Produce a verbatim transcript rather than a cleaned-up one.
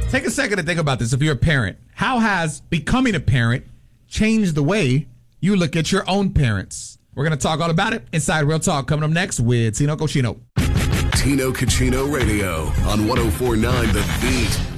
Take a second to think about this. If you're a parent, how has becoming a parent changed the way you look at your own parents? We're going to talk all about it inside Real Talk, coming up next with Tino Cochino. Tino Cochino Radio on one oh four point nine The Beat.